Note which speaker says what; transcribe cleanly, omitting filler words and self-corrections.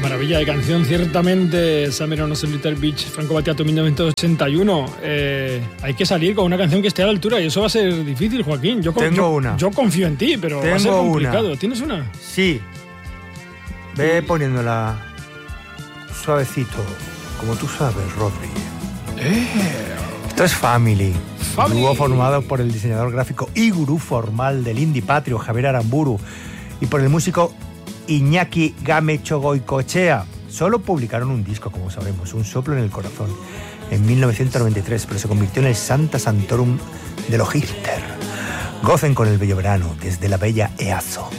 Speaker 1: maravilla de canción, ciertamente. Summer on a Little Beach, Franco Battiato, 1981. Hay que salir con una canción que esté a la altura y eso va a ser difícil, Joaquín. Yo confío en ti, pero va a ser complicado.
Speaker 2: Una.
Speaker 1: ¿Tienes una?
Speaker 2: Sí. Ve poniéndola suavecito, como tú sabes, Rodri. Esto es Family. Dúo formado por el diseñador gráfico y gurú formal del indie patrio, Javier Aramburu, y por el músico Iñaki Gamechogoicoechea. Solo publicaron un disco, como sabemos, Un soplo en el corazón, en 1993, pero se convirtió en el Santa Santorum de los hipster. Gocen con el bello verano desde la bella Eazo.